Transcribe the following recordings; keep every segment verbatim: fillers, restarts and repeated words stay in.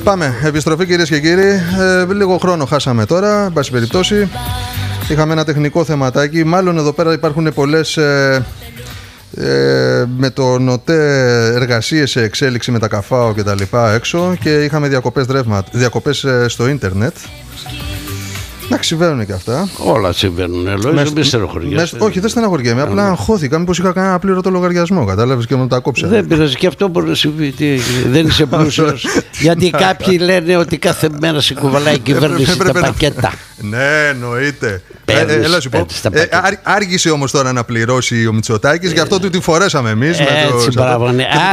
Πάμε, επιστροφή κυρίες και κύριοι. Ε, λίγο χρόνο χάσαμε τώρα, εν πάση περιπτώσει. Είχαμε ένα τεχνικό θεματάκι. Μάλλον εδώ πέρα υπάρχουν πολλές ε, ε, με το ΝΟΤΕ εργασίες σε εξέλιξη με τα καφάο και τα λοιπά έξω. Και είχαμε διακοπές ρεύμα, διακοπές ε, στο ίντερνετ. Να συμβαίνουν και αυτά. Όλα συμβαίνουν. Ελπίζω μην στεναχωριέσαι. Όχι, δεν στεναχωριέμαι. Απλά αγχώθηκα. Μήπως είχα κανένα απλήρωτο λογαριασμό. Κατάλαβες και μου τα κόψα. Δεν πειράζει, και αυτό μπορεί να συμβεί. Δεν είσαι πλούσιος. Γιατί κάποιοι λένε ότι κάθε μέρα σε κουβαλάει η κυβέρνηση τα πακέτα. Ναι, εννοείται. Έλα σου πω. Άργησε όμως τώρα να πληρώσει ο Μητσοτάκης, γι' αυτό του τη φορέσαμε εμείς. Έτσι, μπράβο.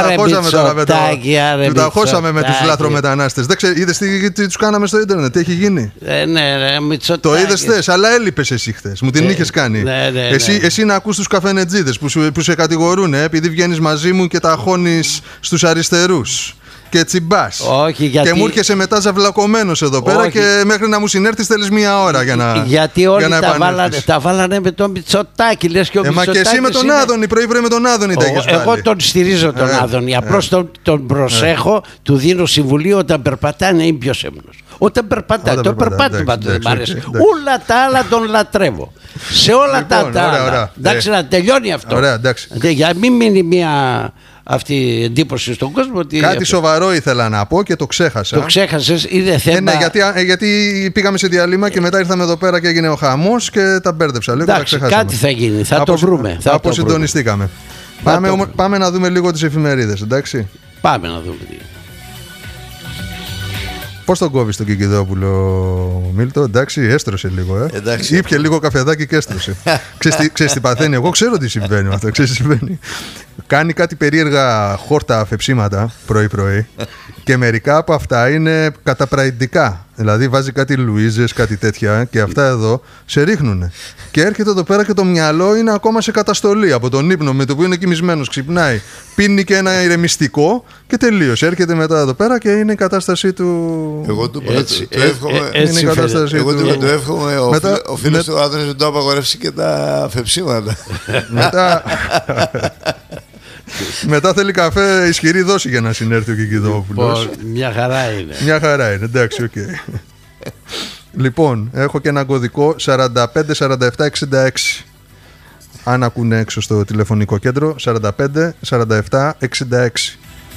Του τα χώσαμε με τους λαθρομετανάστες. Είδες τι τους κάναμε στο ίντερνετ, τι έχει γίνει. Το είδες χθες, αλλά έλειπες εσύ χθες. Μου την είχες κάνει. Εσύ να ακούς τους καφενετζίδες που σε κατηγορούν επειδή βγαίνεις μαζί μου και τα χώνεις στους αριστερούς. Και τσιμπάς. Όχι, γιατί... Και μου έρχεσαι μετά ζαυλακωμένος εδώ πέρα. Όχι. Και μέχρι να μου συνέρθεις θέλεις μία ώρα για να. Γιατί όλοι να τα, βάλανε, τα βάλανε με τον Μητσοτάκη. Λες και ο ε, Μητσοτάκης. Μα και εσύ με τον είναι... Άδωνη, πρωί-πρωί με τον Άδωνη τα έχεις βάλει. Εγώ τον στηρίζω τον ε, Άδωνη. Απλώς ε, τον, τον προσέχω, ε. του δίνω συμβουλή όταν περπατάει να είναι πιο σέμνος. Όταν περπατάει, το περπάτημα του δεν μ' αρέσει. Όλα τα άλλα τον λατρεύω. Σε όλα τα άλλα. Εντάξει, να τελειώνει αυτό. Για μην μείνει μία. Αυτή η εντύπωση στον κόσμο ότι... Κάτι σοβαρό ήθελα να πω και το ξέχασα. Το ξέχασες, είδε θέμα. Ε, ναι, γιατί, γιατί πήγαμε σε διαλύμα και μετά ήρθαμε εδώ πέρα και έγινε ο χαμός και τα μπέρδεψα λίγο. Εντάξει, τα κάτι θα γίνει, θα Απο, το βρούμε. Θα αποσυντονιστήκαμε. Πάμε, το... πάμε να δούμε λίγο τις εφημερίδες, εντάξει. Πάμε να δούμε. Πώς τον κόβεις τον Κικιδόπουλο, Μίλτο? Εντάξει, έστρωσε λίγο. Ε. Εντάξει. Ήπια λίγο καφεδάκι και έστρωσε. Ξέρεις τι παθαίνει? Εγώ ξέρω τι συμβαίνει με αυτό. Ξέρεις τι συμβαίνει. Κάνει κάτι περίεργα χόρτα αφεψίματα πρωί-πρωί και μερικά από αυτά είναι καταπραϊντικά. Δηλαδή βάζει κάτι Λουίζες, κάτι τέτοια και αυτά εδώ σε ρίχνουνε. Και έρχεται εδώ πέρα και το μυαλό είναι ακόμα σε καταστολή από τον ύπνο με το που είναι κοιμισμένος. Ξυπνάει, πίνει και ένα ηρεμιστικό και τελείωσε. Έρχεται μετά εδώ πέρα και είναι η κατάστασή του. Εγώ του εύχομαι ο φίλος του Άδωνης να το απαγορεύσει και τα αφεψίματα. Μετά. Μετά θέλει καφέ ισχυρή δόση για να συνέρθει ο Κικιδόπουλος. Μια χαρά είναι. Μια χαρά είναι, εντάξει, οκ. Okay. Λοιπόν, έχω και ένα κωδικό σαράντα πέντε σαράντα επτά εξήντα έξι. Αν ακούνε έξω στο τηλεφωνικό κέντρο, σαράντα πέντε σαράντα επτά εξήντα έξι.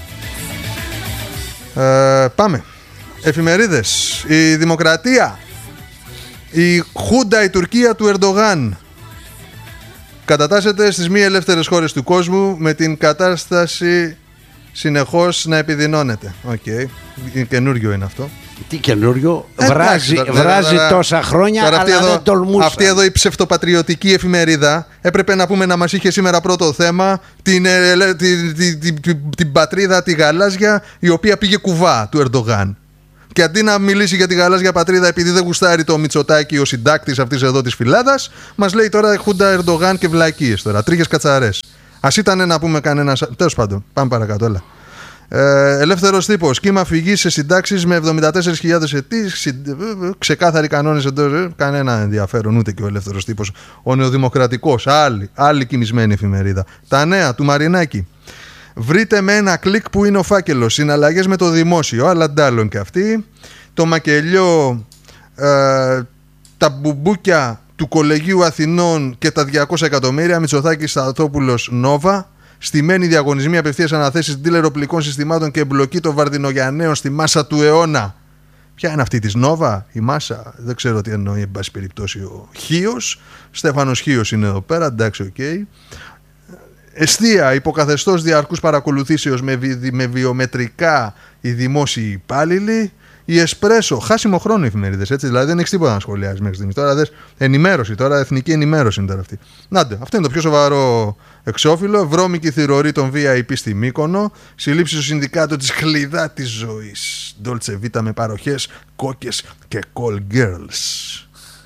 Ε, πάμε. Εφημερίδες. Η Δημοκρατία. Η Χούντα, η Τουρκία του Ερντογάν κατατάσσεται στις μη ελεύθερες χώρες του κόσμου με την κατάσταση συνεχώς να επιδεινώνεται. Οκ, okay. Καινούριο είναι αυτό. Τι καινούριο? Ε, βράζει τώρα, βράζει τώρα, τόσα χρόνια τώρα, αλλά εδώ, δεν τολμούσα. Αυτή εδώ η ψευτοπατριωτική εφημερίδα έπρεπε να πούμε να μας είχε σήμερα πρώτο θέμα την, ε, την, την, την, την, την πατρίδα τη γαλάζια η οποία πήγε κουβά του Ερντογάν. Και αντί να μιλήσει για τη γαλάζια πατρίδα επειδή δεν γουστάρει το Μητσοτάκη ο συντάκτης αυτής εδώ της φυλάδας, μας λέει τώρα Χούντα Ερντογάν και βλακίες τώρα, τρίχες κατσαρές. Ας ήταν να πούμε κανένα. Τέλος πάντων, πάμε παρακάτω, έλα. Ε, ελεύθερος τύπος, κύμα φυγής σε συντάξεις με εβδομήντα τέσσερις χιλιάδες ετής, ξεκάθαροι κανόνες εντός, ε, κανένα ενδιαφέρον ούτε και ο ελεύθερος τύπος. Ο νεοδημοκρατικός, άλλη, άλλη κοιμισμένη εφημερίδα. Τα νέα του Μαρινάκη. Βρείτε με ένα κλικ που είναι ο φάκελος. Συναλλαγές με το δημόσιο, αλλά ντάλλον και αυτή. Το μακελιό, ε, τα μπουμπούκια του Κολεγίου Αθηνών και τα διακόσια εκατομμύρια. Μητσοτάκης Σταθόπουλος Νόβα. Στημένη διαγωνισμοί απευθείας αναθέσεις τηλεροπλικών συστημάτων και εμπλοκή των Βαρδινογιανναίων στη μάσα του αιώνα. Ποια είναι αυτή της Νόβα, η μάσα? Δεν ξέρω τι εννοεί, εν πάση περιπτώσει, ο Χίος. Στέφανος Χίος είναι εδώ πέρα, εντάξει, οκ. Okay. Εστία, υποκαθεστώς διαρκούς παρακολουθήσεως με, βι, με βιομετρικά οι δημόσιοι υπάλληλοι. Η Εσπρέσο, χάσιμο χρόνο οι εφημερίδες, έτσι, δηλαδή δεν έχει τίποτα να σχολιάζει μέχρι στιγμής. Τώρα δες, ενημέρωση, τώρα εθνική ενημέρωση είναι τώρα αυτή. Νάντε, αυτό είναι το πιο σοβαρό εξώφυλλο. Βρώμικη θηρορή των βι άι πι στη Μύκονο. Συλλήψει στο συνδικάτο της χλιδά της ζωής. Ντόλτσε Βίτα με παροχές, κόκκες και call girls.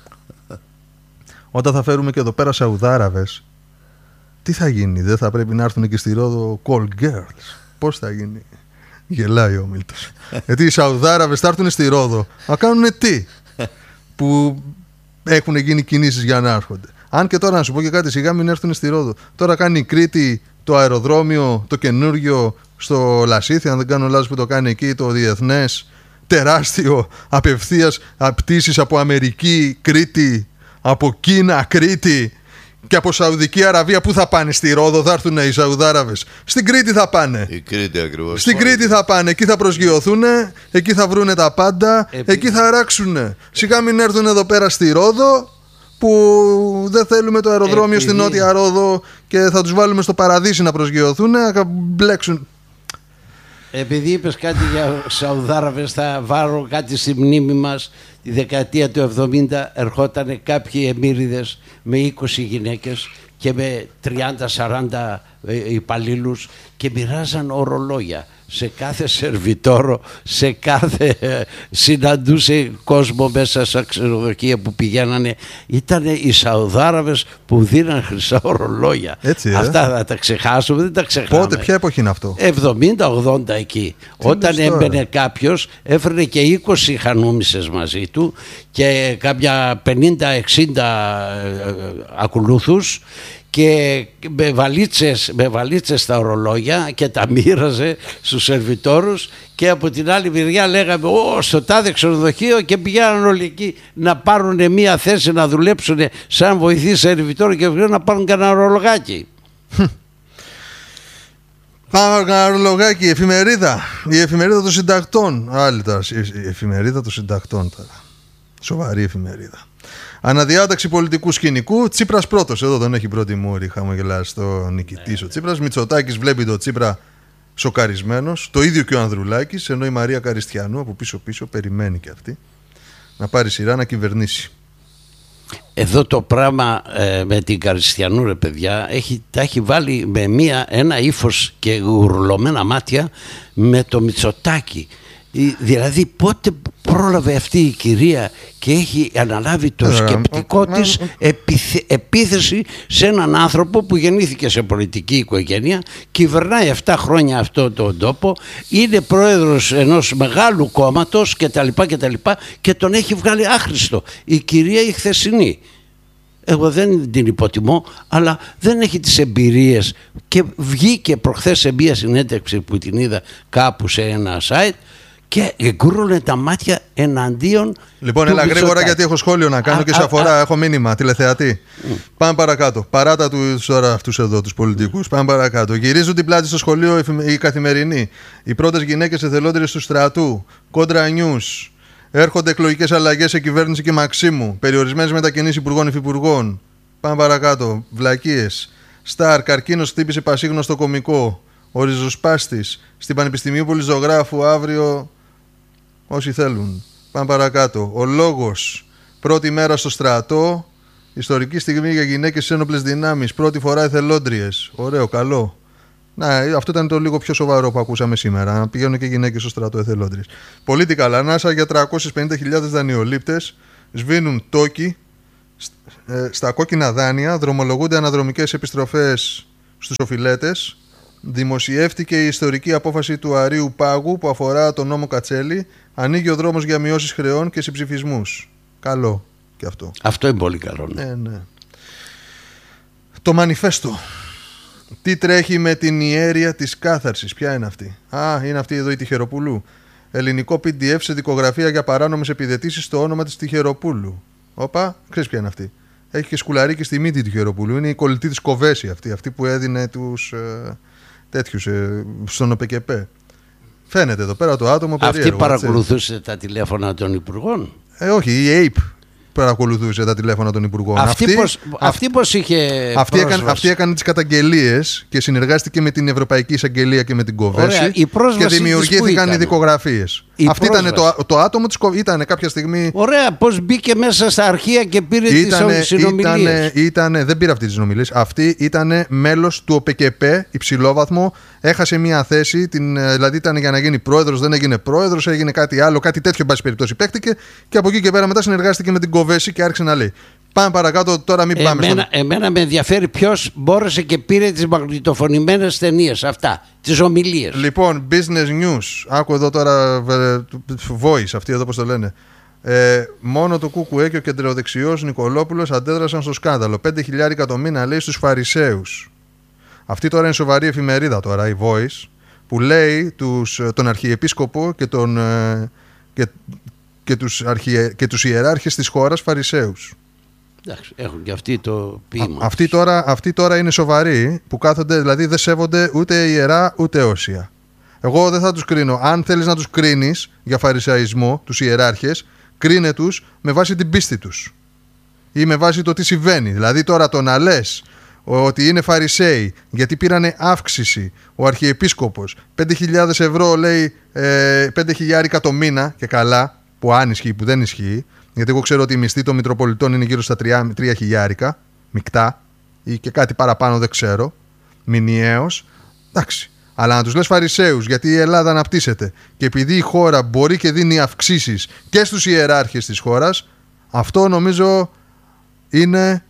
Όταν θα φέρουμε και εδώ πέρα Σαουδάραβες, τι θα γίνει? Δεν θα πρέπει να έρθουν και στη Ρόδο call girls? Πώς θα γίνει? Γελάει ο Μίλτος. Γιατί οι Σαουδάραβες θα έρθουν στη Ρόδο να κάνουν τι? Που έχουν γίνει κινήσεις για να έρχονται. Αν και τώρα να σου πω και κάτι, σιγά μην έρθουν στη Ρόδο. Τώρα κάνει η Κρήτη το αεροδρόμιο, το καινούργιο στο Λασίθι, αν δεν κάνω λάθος, που το κάνει εκεί, το διεθνές, τεράστιο απευθείας πτήσεις από Αμερική, Κρήτη, από Κίνα, Κρήτη και από Σαουδική Αραβία. Πού θα πάνε? Στη Ρόδο θα έρθουν οι Σαουδάραβες? Στην Κρήτη θα πάνε. Η Κρήτη ακριβώς. Στην Κρήτη θα πάνε. Εκεί θα προσγειωθούν, εκεί θα βρούνε τα πάντα, Επί... εκεί θα αράξουν. Σιγά μην έρθουν εδώ πέρα στη Ρόδο, που δεν θέλουμε το αεροδρόμιο Επειδή... στην Νότια Ρόδο και θα τους βάλουμε στο Παραδείσι να προσγειωθούν, να μπλέξουν. Επειδή είπες κάτι για Σαουδάραβες, θα βάλω κάτι στη μνήμη μας. Τη δεκαετία του εβδομήντα ερχόταν κάποιοι εμμύριδες με είκοσι γυναίκες και με τριάντα σαράντα υπαλλήλους και μοιράζαν ορολόγια. Σε κάθε σερβιτόρο, σε κάθε συναντούσε κόσμο μέσα στα ξενοδοχεία που πηγαίνανε. Ήταν οι Σαουδάραβες που δίναν χρυσά ορολόγια. Έτσι, ε? Αυτά θα τα ξεχάσουμε, δεν τα ξεχάμε. Πότε, ποια εποχή είναι αυτό? εβδομήντα ογδόντα εκεί. Τι Όταν έμπαινε κάποιος, έφερε και είκοσι χανούμισες μαζί του και κάποια πενήντα εξήντα ακολούθους και με βαλίτσες, με βαλίτσες στα ορολόγια και τα μοίραζε στους σερβιτόρους, και από την άλλη μεριά λέγαμε «Ω, στο τάδε ξενοδοχείο», και πηγαίναν όλοι εκεί να πάρουν μία θέση να δουλέψουν σαν βοηθοί σερβιτόροι και να πάρουν κανένα ορολογάκι. Πάμε κανένα ορολογάκι. Η εφημερίδα, η εφημερίδα των συντακτών. Άλλη τώρα, η εφημερίδα των συντακτών τώρα. Σοβαρή εφημερίδα. Αναδιάταξη πολιτικού σκηνικού. Τσίπρας πρώτος. Εδώ τον έχει πρώτη μούρη. Χαμογελάσει το νικητής ο Τσίπρας. Μητσοτάκης βλέπει τον Τσίπρα σοκαρισμένος. Το ίδιο και ο Ανδρουλάκης. Ενώ η Μαρία Καριστιανού από πίσω-πίσω περιμένει και αυτή να πάρει σειρά να κυβερνήσει. Εδώ το πράγμα ε, με την Καριστιανού, ρε παιδιά, έχει, τα έχει βάλει με μία, ένα ύφος και γουρλωμένα μάτια με το Μητσοτάκη. Δηλαδή πότε πρόλαβε αυτή η κυρία και έχει αναλάβει το σκεπτικό της επίθεση σε έναν άνθρωπο που γεννήθηκε σε πολιτική οικογένεια, κυβερνάει επτά χρόνια αυτόν τον τόπο, είναι πρόεδρος ενός μεγάλου κόμματος κτλ. Και, και τον έχει βγάλει άχρηστο η κυρία η χθεσινή. Εγώ δεν την υποτιμώ, αλλά δεν έχει τις εμπειρίες, και βγήκε προχθές σε μία συνέντευξη που την είδα κάπου σε ένα site και εγκούρωνε τα μάτια εναντίον. Λοιπόν, έλα γρήγορα, γιατί έχω σχόλιο να κάνω α, και σε αφορά. Α, έχω μήνυμα τηλεθεατή. Mm. Πάμε παρακάτω. Παράτα του τώρα αυτούς εδώ τους πολιτικούς. Πάμε παρακάτω. Γυρίζουν την πλάτη στο σχολείο οι καθημερινοί. Οι πρώτες γυναίκες εθελόντριες του στρατού. Κόντρα News. Έρχονται εκλογικές αλλαγές σε κυβέρνηση και Μαξίμου. Περιορισμένες μετακινήσεις υπουργών υφυπουργών. Πάμε παρακάτω. Βλακίες. Σταρ. Καρκίνος χτύπησε πασίγνωστο κωμικό. Ο ριζοσπάστης. Στην Πανεπιστημίου Πολυζωγράφου αύριο. Όσοι θέλουν. Πάμε παρακάτω. Ο λόγος. Πρώτη μέρα στο στρατό. Ιστορική στιγμή για γυναίκες στις ένοπλες δυνάμεις. Πρώτη φορά εθελόντριες. Ωραίο, καλό. Να, αυτό ήταν το λίγο πιο σοβαρό που ακούσαμε σήμερα. Να πηγαίνουν και γυναίκες στο στρατό εθελόντριες. Πολίτη Καλανάσα για τριακόσιες πενήντα χιλιάδες δανειολήπτες. Σβήνουν τόκοι στα κόκκινα δάνεια. Δρομολογούνται αναδρομικές επιστροφές στους οφειλέτες. Δημοσιεύτηκε η ιστορική απόφαση του Αρείου Πάγου που αφορά τον νόμο Κατσέλη. Ανοίγει ο δρόμος για μειώσεις χρεών και συμψηφισμούς. Καλό και αυτό. Αυτό είναι πολύ καλό. Ναι, ναι. ναι. Το μανιφέστο. Τι τρέχει με την ιέρια της κάθαρσης? Ποια είναι αυτή? Α, είναι αυτή εδώ η Τυχεροπούλου. Ελληνικό πι ντι εφ σε δικογραφία για παράνομες επιδετήσεις στο όνομα της Τυχεροπούλου. Όπα, ξέρεις ποια είναι αυτή? Έχει και σκουλαρίκι στη μύτη Τυχεροπούλου. Είναι η κολλητή της Κοβέση αυτή. Αυτή που έδινε τους ε, τέτοιους ε, στον ΟΠΕΚΕΠΕ. Φαίνεται εδώ πέρα το άτομο περίεργο. Αυτή παρακολουθούσε έτσι τα τηλέφωνα των υπουργών? Ε, όχι, η ΕΙΠ παρακολουθούσε τα τηλέφωνα των υπουργών. Αυτή, αυτή, πώς, αυτή πώς είχε αυτή έκανε, αυτή έκανε τις καταγγελίες και συνεργάστηκε με την Ευρωπαϊκή Εισαγγελία και με την Κοβέση. Και δημιουργήθηκαν οι δικογραφίες. Αυτή ήταν το, το άτομο της Κοβέση. Ήταν κάποια στιγμή. Ωραία, πώς μπήκε μέσα στα αρχεία και πήρε τις συνομιλίες? Ήτανε, δεν πήρε αυτή τις συνομιλίες. Αυτή ήταν μέλος του ΟΠΕΚΕΠΕ, υψηλόβαθμο. Έχασε μια θέση, την, δηλαδή ήταν για να γίνει πρόεδρος, δεν έγινε πρόεδρος, έγινε κάτι άλλο, κάτι τέτοιο, εν πάση περιπτώσει, παίχτηκε. Και από εκεί και πέρα μετά συνεργάστηκε με την Κοβέση και άρχισε να λέει. Πάμε παρακάτω, τώρα μην πάμε. Εμένα, στον... εμένα με ενδιαφέρει ποιος μπόρεσε και πήρε τις μαγνητοφωνημένες ταινίες, αυτά, τις ομιλίες. Λοιπόν, business news. Άκου εδώ τώρα, voice, αυτοί εδώ πώς το λένε. Ε, μόνο το ΚΚΕ και ο κεντροδεξιός Νικολόπουλος αντέδρασαν στο σκάνδαλο. πέντε χιλιάρικα το μήνα λέει στους Φαρισαίους. Αυτή τώρα είναι σοβαρή εφημερίδα τώρα, η Voice, που λέει τους, τον Αρχιεπίσκοπο και τον, και, και, τους, αρχιε, και τους ιεράρχες της χώρας Φαρισαίους. Εντάξει, έχουν και αυτοί το ποίημα. Αυτοί τώρα, αυτοί τώρα είναι σοβαροί που κάθονται, δηλαδή δεν σέβονται ούτε ιερά ούτε όσια. Εγώ δεν θα τους κρίνω. Αν θέλεις να τους κρίνεις για φαρισαϊσμό, τους ιεράρχες, κρίνε τους με βάση την πίστη τους ή με βάση το τι συμβαίνει. Δηλαδή τώρα το να λες ότι είναι Φαρισαίοι γιατί πήρανε αύξηση ο Αρχιεπίσκοπος πέντε χιλιάδες ευρώ, λέει, ε, πέντε χιλιάρικα το μήνα και καλά, που αν ισχύει, που δεν ισχύει, γιατί εγώ ξέρω ότι η μισθή των Μητροπολιτών είναι γύρω στα τρία χιλιάρικα μεικτά ή και κάτι παραπάνω, δεν ξέρω, μηνιαίως. Εντάξει. Αλλά να τους λες Φαρισαίους γιατί η Ελλάδα αναπτύσσεται και επειδή η χώρα μπορεί και δίνει αυξήσεις και στους ιεράρχες της χώρας, αυτό νομίζω είναι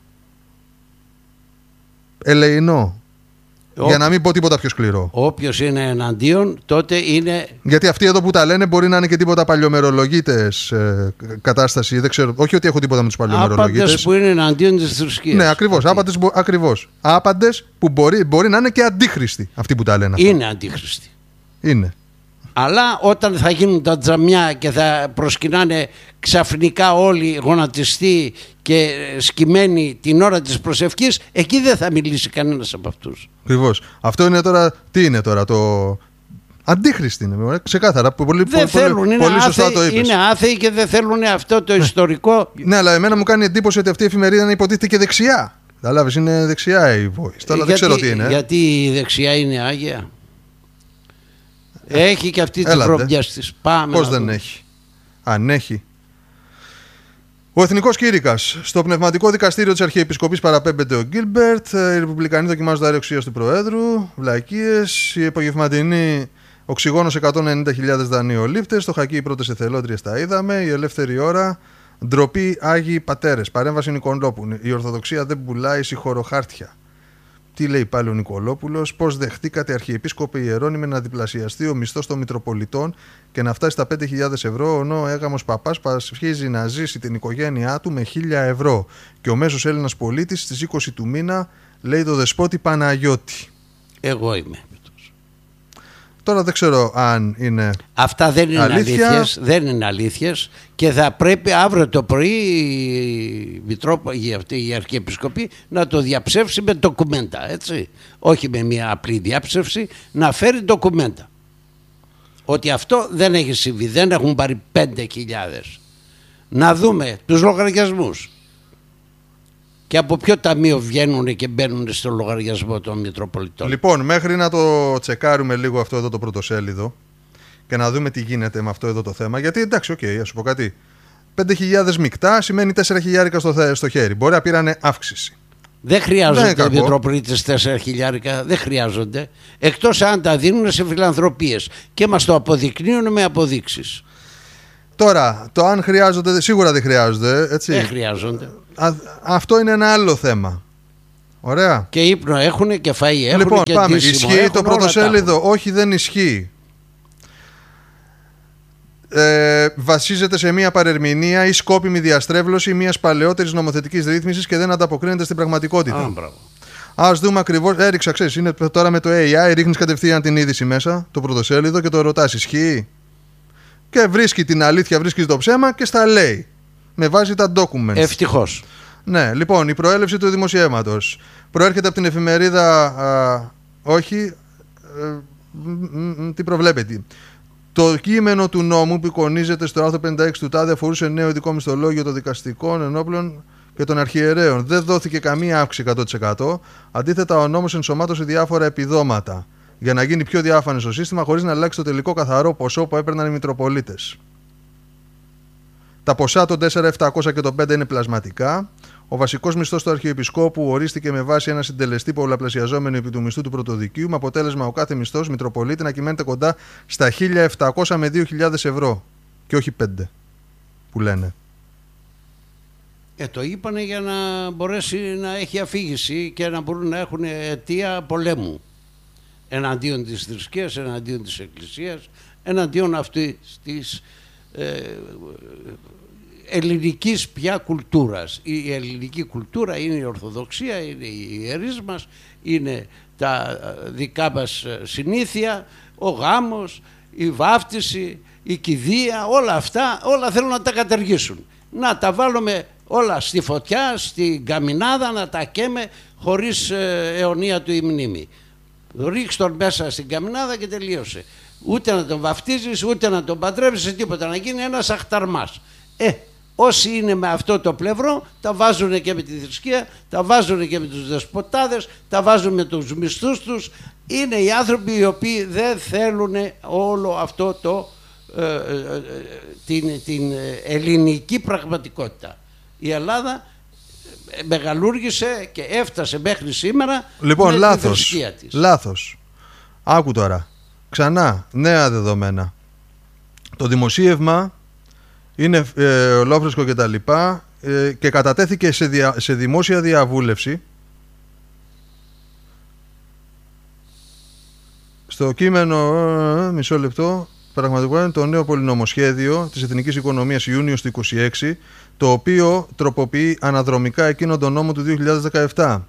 ελεεινό. Ό, για να μην πω τίποτα πιο σκληρό. Όποιος είναι εναντίον, τότε είναι. Γιατί αυτοί εδώ που τα λένε μπορεί να είναι και τίποτα παλιομερολογίτες ε, κατάσταση. Δεν ξέρω. Όχι ότι έχω τίποτα με τους παλιομερολογίτες. Άπαντες που είναι εναντίον της θρησκείας. Ναι, ακριβώς. Άπαντες, ακριβώς. Άπαντες που μπορεί, μπορεί να είναι και αντίχριστοι αυτοί που τα λένε. Είναι αντίχριστοι. Είναι. Αλλά όταν θα γίνουν τα τζαμιά και θα προσκυνάνε ξαφνικά όλοι γονατιστοί και σκυμμένοι την ώρα της προσευχής, εκεί δεν θα μιλήσει κανένας από αυτούς. Ακριβώς. Αυτό είναι τώρα, τι είναι τώρα, το αντίχριστη είναι, ξεκάθαρα. Πολύ, δεν πολύ, θέλουν, πολύ, είναι, πολύ σωστά άθεοι, το είπες. Είναι άθεοι και δεν θέλουν αυτό το ιστορικό. Ναι, αλλά εμένα μου κάνει εντύπωση ότι αυτή η εφημερίδα είναι υποτίθεται και δεξιά. Καταλάβεις, είναι δεξιά η Voice. Τώρα δεν ξέρω τι είναι. Γιατί η δεξιά είναι άγια. Έχει και αυτή τις βρωμιές της. Πάμε. Πώς δεν έχει. Αν έχει. Ο Εθνικός Κήρυκας. Στο πνευματικό δικαστήριο της Αρχιεπισκοπής παραπέμπεται ο Γκίλμπερτ. Οι Ρεπουμπλικανοί δοκιμάζουν τα εξουσίας του Προέδρου. Βλακίες. Η απογευματινή οξυγόνος εκατόν ενενήντα χιλιάδες δανειολήπτες. Στο χακί οι πρώτες εθελόντριες τα είδαμε. Η ελεύθερη ώρα. Ντροπή Άγιοι Πατέρες. Παρέμβαση Νικολόπουλου. Η Ορθοδοξία δεν πουλάει συγχωροχάρτια. Τι λέει πάλι ο Νικολόπουλος, πώς δεχτήκατε Αρχιεπίσκοπε Ιερώνημε να διπλασιαστεί ο μισθός των Μητροπολιτών και να φτάσει στα πέντε χιλιάδες ευρώ, ενώ ο έγαμος παπάς πασχίζει να ζήσει την οικογένειά του με χίλια ευρώ. Και ο μέσος Έλληνας πολίτης στις είκοσι του μήνα λέει το δεσπότη Παναγιώτη. Εγώ είμαι. Τώρα δεν ξέρω αν είναι. Αυτά δεν είναι αλήθεια. αλήθειες, δεν είναι αλήθειες και θα πρέπει αύριο το πρωί η Μητρόπολη, αυτή η Αρχιεπισκοπή, να το διαψεύσει με ντοκουμέντα, έτσι. Όχι με μια απλή διάψευση, να φέρει ντοκουμέντα. Ότι αυτό δεν έχει συμβεί, δεν έχουν πάρει πέντε χιλιάδες. Να δούμε τους λογαριασμούς. Και από ποιο ταμείο βγαίνουν και μπαίνουν στο λογαριασμό των Μητροπολιτών. Λοιπόν, μέχρι να το τσεκάρουμε λίγο αυτό εδώ το πρωτοσέλιδο και να δούμε τι γίνεται με αυτό εδώ το θέμα. Γιατί εντάξει, οκ, okay, ας σου πω κάτι. πέντε χιλιάδες μεικτά σημαίνει τέσσερα χιλιάρικα στο, στο χέρι. Μπορεί να πήρανε αύξηση. Δεν χρειάζονται οι Μητροπολίτες τέσσερα χιλιάρικα. Δεν χρειάζονται. Εκτός αν τα δίνουν σε φιλανθρωπίες και μας το αποδεικνύουν με αποδείξεις. Τώρα, το αν χρειάζονται, σίγουρα δεν χρειάζονται. Έτσι. Δεν χρειάζονται. Α, αυτό είναι ένα άλλο θέμα. Ωραία. Και ύπνο έχουν και φαΐ έχουν. Λοιπόν, και πάμε. ντύσιμο Ισχύει έχουν, το πρωτοσέλιδο. Όχι, δεν ισχύει. Ε, βασίζεται σε μια παρερμηνία ή σκόπιμη διαστρέβλωση μιας παλαιότερης νομοθετικής ρύθμισης και δεν ανταποκρίνεται στην πραγματικότητα. Α, Ας δούμε ακριβώς. Έριξα, ξέρεις, είναι τώρα με το έι άι, ρίχνεις κατευθείαν την είδηση μέσα, το πρωτοσέλιδο και το ρωτάς, ισχύει. Και βρίσκει την αλήθεια, βρίσκει το ψέμα και στα λέει. Με βάση τα documents. Ευτυχώς. Ναι, λοιπόν, η προέλευση του δημοσιεύματος προέρχεται από την εφημερίδα. Α, όχι. Ε, μ, μ, τι προβλέπεται. Το κείμενο του νόμου που εικονίζεται στο άρθρο πενήντα έξι του ΤΑΔΕ αφορούσε νέο ειδικό μισθολόγιο των δικαστικών ενόπλων και των αρχιερέων. Δεν δόθηκε καμία αύξηση εκατό τοις εκατό. Αντίθετα, ο νόμος ενσωμάτωσε διάφορα επιδόματα για να γίνει πιο διάφανο στο σύστημα, χωρίς να αλλάξει το τελικό καθαρό ποσό που έπαιρναν οι Μητροπολίτες. Τα ποσά των τέσσερα χιλιάδες επτακόσια και των πέντε είναι πλασματικά. Ο βασικός μισθός του Αρχιεπισκόπου ορίστηκε με βάση ένα συντελεστή πολλαπλασιαζόμενο επί του μισθού του πρωτοδικείου, με αποτέλεσμα ο κάθε μισθός Μητροπολίτη να κυμαίνεται κοντά στα χίλια επτακόσια με δύο χιλιάδες ευρώ. Και όχι πέντε που λένε. Ε, το είπανε για να μπορέσει να έχει αφήγηση και να μπορούν να έχουν αιτία πολέμου. Εναντίον της θρησκείας, εναντίον της Εκκλησίας, εναντίον αυτής της ε, ελληνικής πια κουλτούρας. Η ελληνική κουλτούρα είναι η Ορθοδοξία, είναι οι ιερείς μας, είναι τα δικά μας συνήθεια, ο γάμος, η βάφτιση, η κηδεία, όλα αυτά, όλα θέλουν να τα καταργήσουν. Να τα βάλουμε όλα στη φωτιά, στην καμινάδα, να τα καίμε χωρίς ε, αιωνία του η μνήμη. Ρίξ τον μέσα στην καμινάδα και τελείωσε. Ούτε να τον βαφτίζεις, ούτε να τον παντρεύεις, τίποτα, να γίνει ένας αχταρμάς. Ε, όσοι είναι με αυτό το πλευρό, τα βάζουν και με τη θρησκεία, τα βάζουν και με τους δεσποτάδες, τα βάζουν με τους μισθούς τους. Είναι οι άνθρωποι οι οποίοι δεν θέλουν όλο αυτό το, ε, ε, ε, την, την ελληνική πραγματικότητα. Η Ελλάδα μεγαλούργησε και έφτασε μέχρι σήμερα. Λοιπόν, με λάθος, τη θρησκεία της. Λάθος. Άκου τώρα. Ξανά, νέα δεδομένα. Το δημοσίευμα είναι ε, ολόφρεσκο και τα λοιπά ε, και κατατέθηκε σε, δια, σε δημόσια διαβούλευση. Στο κείμενο, ε, μισό λεπτό, πραγματικά είναι το νέο πολυνομοσχέδιο της Εθνικής Οικονομίας Ιούνιος του είκοσι έξι, το οποίο τροποποιεί αναδρομικά εκείνο τον νόμο του δύο χιλιάδες δεκαεπτά.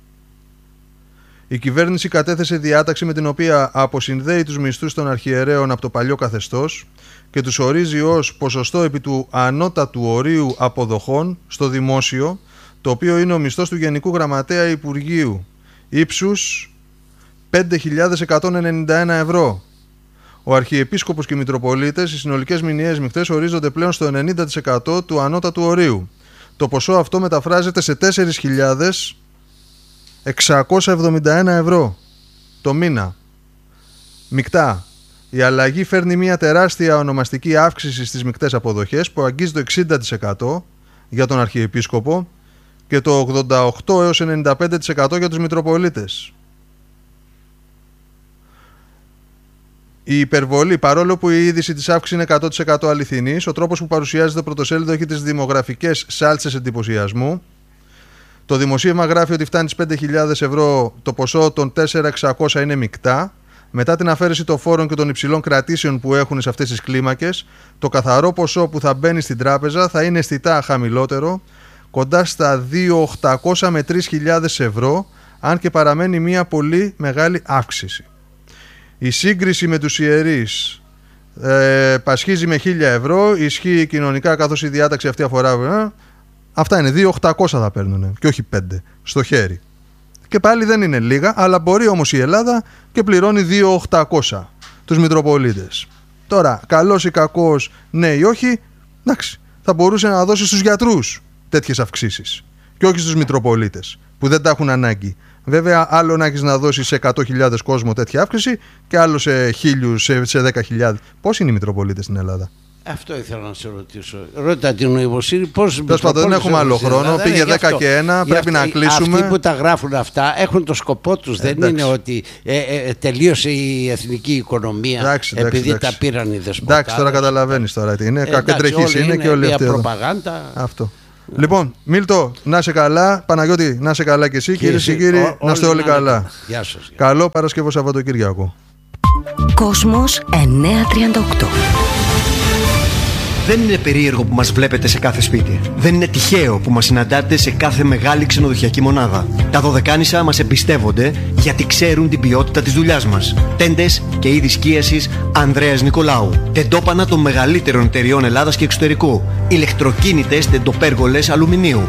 Η κυβέρνηση κατέθεσε διάταξη με την οποία αποσυνδέει τους μισθούς των αρχιερέων από το παλιό καθεστώς και τους ορίζει ως ποσοστό επί του ανώτατου ορίου αποδοχών στο δημόσιο, το οποίο είναι ο μισθός του Γενικού Γραμματέα Υπουργείου, ύψους πέντε χιλιάδες εκατόν ενενήντα ένα ευρώ. Ο Αρχιεπίσκοπος και οι Μητροπολίτες, οι συνολικές μηνιαίες μεικτές ορίζονται πλέον στο ενενήντα τοις εκατό του ανώτατου ορίου. Το ποσό αυτό μεταφράζεται σε τέσσερις χιλιάδες εξακόσια εβδομήντα ένα ευρώ το μήνα. Μεικτά. Η αλλαγή φέρνει μια τεράστια ονομαστική αύξηση στις μεικτές αποδοχές που αγγίζει το εξήντα τοις εκατό για τον Αρχιεπίσκοπο και το ογδόντα οκτώ έως ενενήντα πέντε τοις εκατό για τους Μητροπολίτες. Η υπερβολή, παρόλο που η είδηση της αύξησης είναι εκατό τοις εκατό αληθινής, ο τρόπος που παρουσιάζεται το πρωτοσέλιδο έχει τις δημογραφικές σάλτσες εντυπωσιασμού. Το δημοσίευμα γράφει ότι φτάνει στις πέντε χιλιάδες ευρώ, το ποσό των τέσσερις χιλιάδες εξακόσια είναι μεικτά. Μετά την αφαίρεση των φόρων και των υψηλών κρατήσεων που έχουν σε αυτές τις κλίμακες, το καθαρό ποσό που θα μπαίνει στην τράπεζα θα είναι αισθητά χαμηλότερο, κοντά στα δύο χιλιάδες οκτακόσια με τρεις χιλιάδες ευρώ, αν και παραμένει μια πολύ μεγάλη αύξηση. Η σύγκριση με τους ιερείς ε, πασχίζει με χίλια ευρώ, ισχύει κοινωνικά καθώς η διάταξη αυτή αφορά... Ε, αυτά είναι, δύο χιλιάδες οκτακόσια θα παίρνουν και όχι πέντε στο χέρι. Και πάλι δεν είναι λίγα, αλλά μπορεί όμως η Ελλάδα και πληρώνει δύο χιλιάδες οκτακόσια τους Μητροπολίτες. Τώρα, καλός ή κακός, ναι ή όχι, εντάξει, θα μπορούσε να δώσει στους γιατρούς τέτοιες αυξήσεις και όχι στους Μητροπολίτες που δεν τα έχουν ανάγκη. Βέβαια, άλλο να έχεις να δώσεις σε εκατό χιλιάδες κόσμο τέτοια αύξηση και άλλο σε χίλιους, σε, σε δέκα χιλιάδες. Πώς είναι οι Μητροπολίτες στην Ελλάδα? Αυτό ήθελα να σε ρωτήσω. Ρώτα την νοημοσύνη πώς. Τέλος πάντων, δεν έχουμε άλλο χρόνο. Ελλάδα, πήγε δέκα και ένα, πρέπει να κλείσουμε. Αυτοί που τα γράφουν αυτά έχουν το σκοπό τους. Ε, δεν εντάξει. Είναι ότι ε, ε, τελείωσε η εθνική οικονομία εντάξει, επειδή εντάξει. τα πήραν οι δεσποτάδες. Εντάξει, τώρα καταλαβαίνεις τώρα τι είναι. Κακεντρεχής είναι, είναι και όλοι αυτοί. Προπαγάνδα. Αυτό. Λοιπόν, Μίλτο, να είσαι καλά. Παναγιώτη, να είσαι καλά και εσύ. Κυρίες και κύριοι, να είστε όλοι καλά. Γεια σας. Καλό Παρασκευό Σαββατοκύριακο. Κόσμος εννιακόσια τριάντα οκτώ. Δεν είναι περίεργο που μας βλέπετε σε κάθε σπίτι. Δεν είναι τυχαίο που μας συναντάτε σε κάθε μεγάλη ξενοδοχειακή μονάδα. Τα Δωδεκάνησα μας εμπιστεύονται γιατί ξέρουν την ποιότητα της δουλειάς μας. Τέντες και είδη σκίασης Ανδρέας Νικολάου. Τεντόπανα των μεγαλύτερων εταιριών Ελλάδας και εξωτερικού. Ηλεκτροκίνητες τεντοπέργολες αλουμινίου.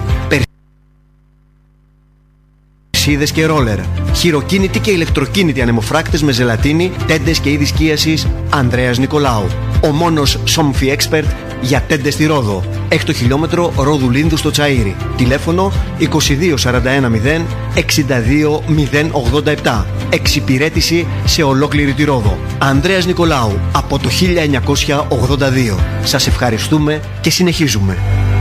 Περσίδες και ρόλερ. Χειροκίνητοι και ηλεκτροκίνητοι ανεμοφράκτες με ζελατίνη. Τέντες και είδη σκίασης Ανδρέας Νικολάου. Ο μόνος Somfy Expert για τέντες στη Ρόδο. Έκτο χιλιόμετρο Ρόδου Λίνδου στο Τσαΐρι. Τηλέφωνο είκοσι δύο σαράντα ένα μηδέν εξήντα δύο μηδέν ογδόντα επτά. Εξυπηρέτηση σε ολόκληρη τη Ρόδο. Ανδρέας Νικολάου από το χίλια εννιακόσια ογδόντα δύο. Σας ευχαριστούμε και συνεχίζουμε.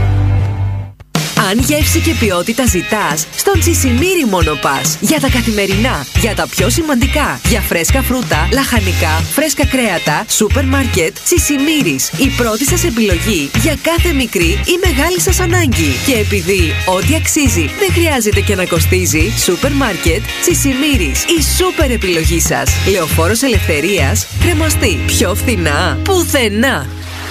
Αν γεύση και ποιότητα ζητάς, στον Τσισιμίρι μόνο πας. Για τα καθημερινά, για τα πιο σημαντικά, για φρέσκα φρούτα, λαχανικά, φρέσκα κρέατα, σούπερ μάρκετ, Τσισιμίρις. Η πρώτη σας επιλογή για κάθε μικρή ή μεγάλη σας ανάγκη. Και επειδή ό,τι αξίζει δεν χρειάζεται και να κοστίζει, σούπερ μάρκετ, Τσισιμίρις. Η σούπερ επιλογή σας. Λεωφόρος Ελευθερίας, κρεμαστή. Πιο φθηνά, πουθενά.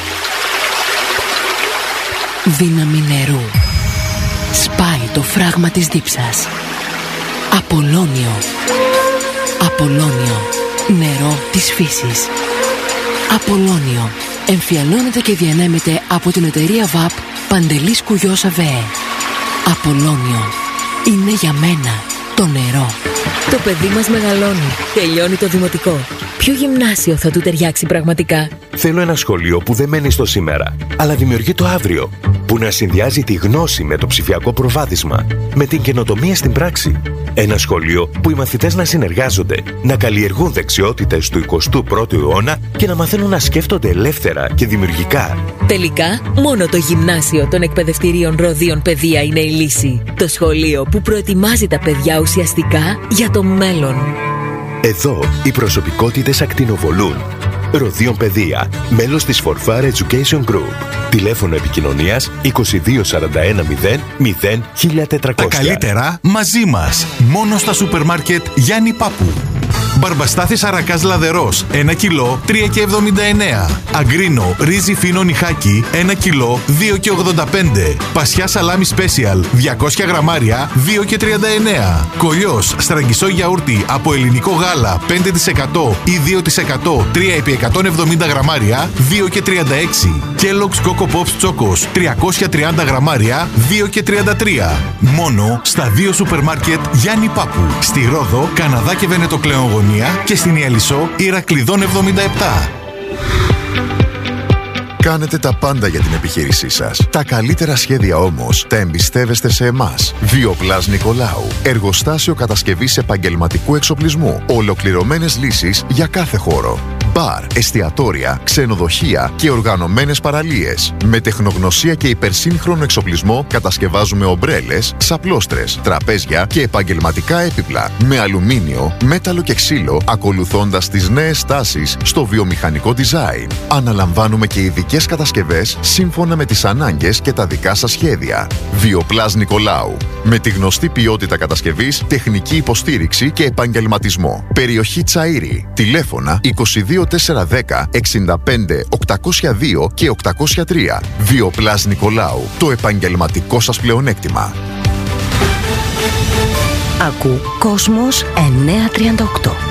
Δύναμη νερού. Σπάει το φράγμα της δίψας. Απολώνιο. Απολώνιο. Νερό της φύσης. Απολώνιο. εμφιαλώνεται και διανέμεται από την εταιρεία ΒΑΠ Παντελής Κουγιός ΑΒΕ. Απολώνιο. Είναι για μένα το νερό. Το παιδί μας μεγαλώνει. Τελειώνει το δημοτικό. Ποιο γυμνάσιο θα του ταιριάξει πραγματικά? Θέλω ένα σχολείο που δεν μένει στο σήμερα, αλλά δημιουργεί το αύριο. Που να συνδυάζει τη γνώση με το ψηφιακό προβάδισμα, με την καινοτομία στην πράξη. Ένα σχολείο που οι μαθητές να συνεργάζονται, να καλλιεργούν δεξιότητες του εικοστού πρώτου αιώνα και να μαθαίνουν να σκέφτονται ελεύθερα και δημιουργικά. Τελικά, μόνο το γυμνάσιο των εκπαιδευτηρίων Ροδίων Παιδεία είναι η λύση. Το σχολείο που προετοιμάζει τα παιδιά ουσιαστικά για το μέλλον. Εδώ οι προσωπικότητες ακτινοβολούν. Ροδίων Παιδεία, μέλος της Forfar Education Group. Τηλέφωνο επικοινωνίας είκοσι δύο σαράντα ένα μηδέν μηδέν χίλια τετρακόσια. Τα καλύτερα μαζί μας. Μόνο στα σούπερ μάρκετ Γιάννη Πάπου. Μπαρμπαστάθης αρακάς λαδερός, ένα κιλό, τρία και εβδομήντα εννέα. Αγκρίνο, ρύζι φίνο νιχάκι, ένα κιλό, δύο και ογδόντα πέντε. Πασιά σαλάμι σπέσιαλ, διακόσια γραμμάρια, δύο και τριάντα εννέα. Κολλιός, στραγγισό γιαούρτι από ελληνικό γάλα, πέντε τοις εκατό ή δύο τοις εκατό, τρία επί εκατόν εβδομήντα γραμμάρια, δύο και τριάντα έξι. Kellogg's Coco Pops Chocos, τριακόσια τριάντα γραμμάρια, δύο και τριάντα τρία. Μόνο στα δύο σούπερ μάρκετ Γιάννη Πάπου. Στη Ρόδο, Καναδά και Βενετοκλέον Γωνία και στην Ιαλισσό Ηρακλειδών εβδομήντα επτά. Κάνετε τα πάντα για την επιχείρησή σας. Τα καλύτερα σχέδια όμως τα εμπιστεύεστε σε εμάς. Βιοπλάς Νικολάου. Εργοστάσιο κατασκευής επαγγελματικού εξοπλισμού. Ολοκληρωμένες λύσεις για κάθε χώρο. Μπαρ, εστιατόρια, ξενοδοχεία και οργανωμένες παραλίες. Με τεχνογνωσία και υπερσύγχρονο εξοπλισμό κατασκευάζουμε ομπρέλες, ξαπλώστρες, τραπέζια και επαγγελματικά έπιπλα. Με αλουμίνιο, μέταλλο και ξύλο, ακολουθώντας τις νέες τάσεις στο βιομηχανικό design. Αναλαμβάνουμε και ειδικές κατασκευές σύμφωνα με τις ανάγκες και τα δικά σας σχέδια. Βιοπλάς Νικολάου. Με τη γνωστή ποιότητα κατασκευής, τεχνική υποστήριξη και επαγγελματισμό. Περιοχή Τσαΐρη. Τηλέφωνα είκοσι δύο τετρακόσια δέκα εξήντα πέντε οκτακόσια δύο και οκτακόσια τρία. Βιοπλάς Νικολάου. Το επαγγελματικό σας πλεονέκτημα. Ακού Κόσμος εννιακόσια τριάντα οκτώ.